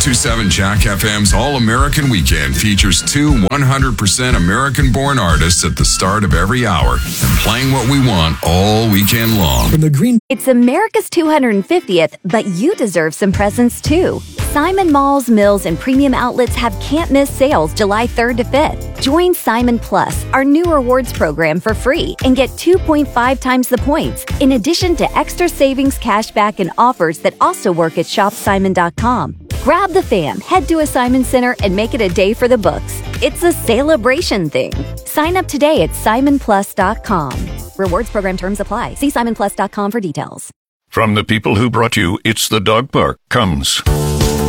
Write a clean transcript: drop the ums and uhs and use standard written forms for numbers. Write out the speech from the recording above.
1027 Jack FM's All-American Weekend features two 100% American-born artists at the start of every hour and playing what we want all weekend long. From the Green... It's America's 250th, but you deserve some presents too. Simon Malls, Mills, and Premium Outlets have can't-miss sales July 3rd to 5th. Join Simon Plus, our new rewards program, for free and get 2.5 times the points, in addition to extra savings, cashback, and offers that also work at shopsimon.com. Grab the fam, head to a Simon Center, and make it a day for the books. It's a celebration thing. Sign up today at simonplus.com. Rewards program terms apply. See simonplus.com for details. From the people who brought you It's the Dog Park comes